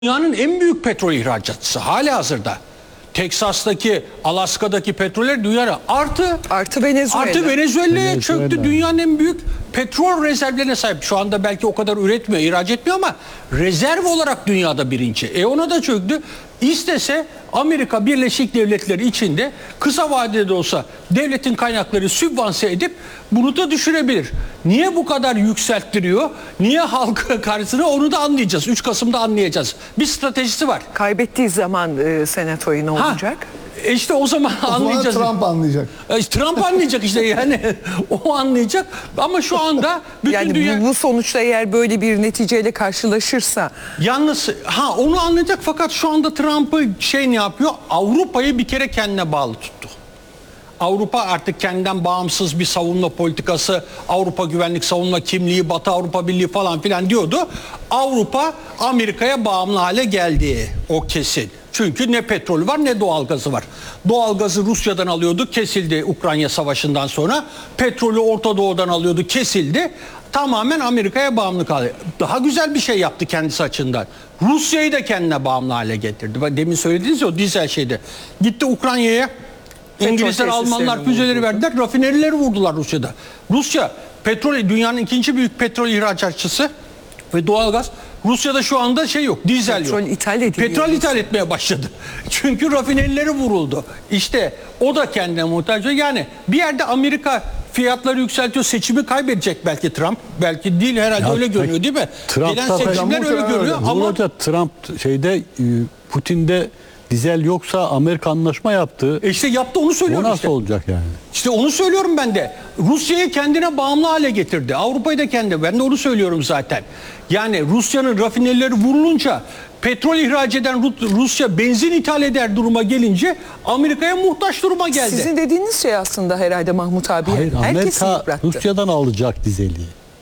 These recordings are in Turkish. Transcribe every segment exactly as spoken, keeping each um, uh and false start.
Dünyanın en büyük petrol ihracatçısı halihazırda. Teksas'taki, Alaska'daki petroller dünyada artı artı Venezuela. Artı Venezuela'ya Venezuela. çöktü. Dünyanın en büyük petrol rezervlerine sahip. Şu anda belki o kadar üretmiyor, ihraç etmiyor ama rezerv olarak dünyada birinci. E ona da çöktü. İstese Amerika Birleşik Devletleri içinde kısa vadede de olsa devletin kaynakları sübvanse edip bunu da düşürebilir. Niye bu kadar yükselttiriyor? Niye halka karşısına, onu da anlayacağız. üç Kasım'da anlayacağız. Bir stratejisi var. Kaybettiği zaman e, senatoyu ne olacak? Ha, e işte o zaman O zaman anlayacağız. Trump anlayacak. E, Trump anlayacak işte yani. O anlayacak ama şu anda bütün Yani dünya... bu, bu sonuçta eğer böyle bir neticeyle karşılaşırsa... Yalnız ha onu anlayacak fakat şu anda Trump'ı şey ne yapıyor? Avrupa'yı bir kere kendine bağlı tuttu. Avrupa artık kendinden bağımsız bir savunma politikası, Avrupa güvenlik savunma kimliği, Batı Avrupa Birliği falan filan diyordu. Avrupa Amerika'ya bağımlı hale geldi, o kesin. Çünkü ne petrolü var ne doğalgazı var. Doğalgazı Rusya'dan alıyordu, kesildi Ukrayna Savaşı'ndan sonra. Petrolü Orta Doğu'dan alıyordu, kesildi. Tamamen Amerika'ya bağımlı kaldı. Daha güzel bir şey yaptı kendisi açısından. Rusya'yı da kendine bağımlı hale getirdi. Demin söylediğiniz ya o dizel şeyde. Gitti Ukrayna'ya. İngilizler, Almanlar füzeleri verdiler, rafinerileri vurdular Rusya'da. Rusya petrol, dünyanın ikinci büyük petrol ihracatçısı ve doğalgaz. Rusya'da şu anda şey yok, dizel Petrol yok. ithal ediliyor. Petrol ithal etmeye başladı. Çünkü rafinerileri vuruldu. İşte o da kendine muhtaç. Yani bir yerde Amerika fiyatları yükseltiyor, seçimi kaybedecek belki Trump. Belki değil herhalde, Ya, öyle görünüyor değil mi? Gelen seçimler öyle görünüyor ama... Burada Trump şeyde, Putin'de dizel yoksa Amerika anlaşma yaptı. E işte yaptı, onu söylüyorum. O nasıl işte. olacak yani? İşte onu söylüyorum ben de. Rusya'yı kendine bağımlı hale getirdi. Avrupa'yı da kendine. Ben de onu söylüyorum zaten. Yani Rusya'nın rafinerileri vurulunca, petrol ihraç eden Rusya benzin ithal eder duruma gelince Amerika'ya muhtaç duruma geldi. Sizin dediğiniz şey aslında herhalde Mahmut abi. Hayır, herkesi Amerika yıprattı. Rusya'dan alacak dizeli.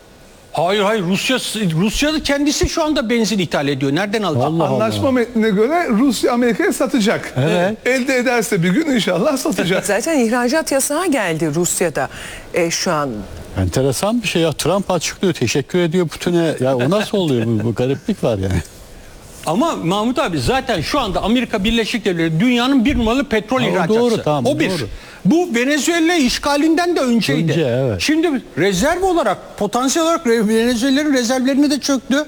Hayır hayır Rusya Rusya'da kendisi şu anda benzin ithal ediyor. Nereden alacak? Allah Allah. Anlaşma metnine göre Rusya Amerika'ya satacak. Evet. Elde ederse bir gün inşallah satacak. Zaten ihracat yasağı geldi Rusya'da e, şu an. Enteresan bir şey ya. Trump açıklıyor, teşekkür ediyor Putin'e. Ya o nasıl oluyor? Bu, bu gariplik var yani. Ama Mahmut abi zaten şu anda Amerika Birleşik Devletleri dünyanın bir numaralı petrol Ha, o ihracatçısı. doğru, tamam, o bir. doğru. Bu Venezuela işgalinden de önceydi. Önce, evet. Şimdi rezerv olarak, potansiyel olarak Venezuela'nın rezervlerine de çöktü.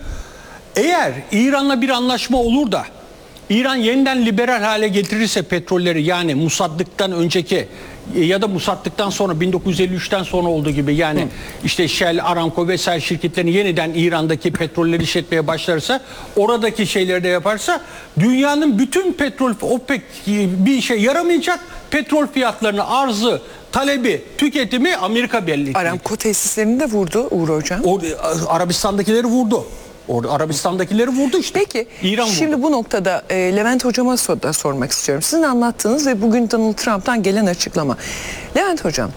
Eğer İran'la bir anlaşma olur da İran yeniden liberal hale getirirse petrolleri, yani Musaddık'tan önceki ya da Musaddık'tan sonra bin dokuz yüz elli üçten sonra olduğu gibi, yani Hı. işte Shell, Aramco vesaire şirketlerini yeniden İran'daki petrolleri işletmeye başlarsa, oradaki şeyleri de yaparsa dünyanın bütün petrol, OPEC bir şey yaramayacak, petrol fiyatlarını, arzı, talebi, tüketimi Amerika belli. Aramco tesislerini de vurdu Uğur Hocam. O, Arabistan'dakileri vurdu. Orada Arabistan'dakileri vurdu işte. Peki İran şimdi vurdu. bu noktada e, Levent Hocam'a so da sormak istiyorum. Sizin anlattığınız ve bugün Donald Trump'tan gelen açıklama. Levent Hocam,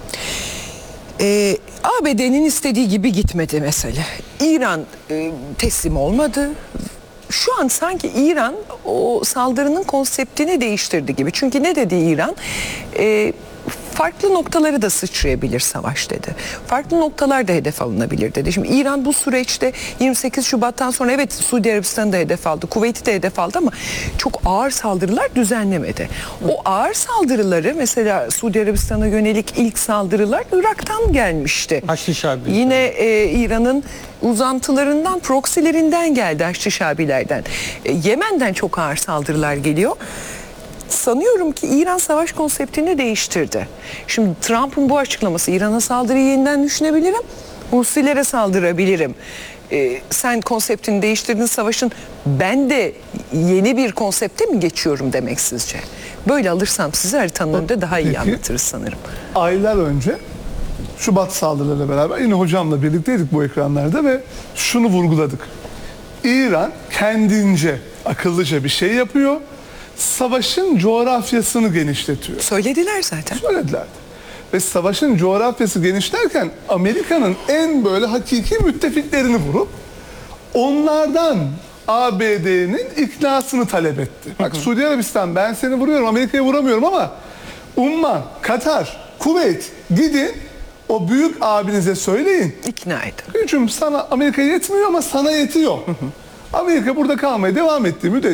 e, A B D'nin istediği gibi gitmedi mesele. İran e, teslim olmadı. Şu an sanki İran o saldırının konseptini değiştirdi gibi. Çünkü ne dedi İran? E, farklı noktaları da sıçrayabilir savaş dedi. Farklı noktalar da hedef alınabilir dedi. Şimdi İran bu süreçte yirmi sekiz Şubat'tan sonra evet Suudi Arabistan'ı da hedef aldı, Kuveyt'i de hedef aldı ama çok ağır saldırılar düzenlemedi. O ağır saldırıları, mesela Suudi Arabistan'a yönelik ilk saldırılar Irak'tan gelmişti. Haçlı Şabi. Yine e, İran'ın uzantılarından, proksilerinden geldi, Haçlı Şabilerden. E, Yemen'den çok ağır saldırılar geliyor. Sanıyorum ki İran savaş konseptini değiştirdi. Şimdi Trump'ın bu açıklaması, İran'a saldırıyı yeniden düşünebilirim, Husilere saldırabilirim. Ee, sen konseptini değiştirdin savaşın, ben de yeni bir konsepte mi geçiyorum demek sizce? Böyle alırsam sizi haritanın önünde daha iyi Peki. anlatırız sanırım. Aylar önce Şubat saldırılarıyla beraber yine hocamla birlikteydik bu ekranlarda ve şunu vurguladık. İran kendince akıllıca bir şey yapıyor. Savaşın coğrafyasını genişletiyor. Söylediler zaten. Söylediler. Ve savaşın coğrafyası genişlerken Amerika'nın en böyle hakiki müttefiklerini vurup onlardan A B D'nin iknasını talep etti. Bak, Suudi Arabistan, ben seni vuruyorum, Amerika'yı vuramıyorum ama Umman, Katar, Kuveyt, gidin o büyük abinize söyleyin. İkna edin. Gücüm sana, Amerika yetmiyor ama sana yetiyor. Amerika burada kalmaya devam ettiği müddetçe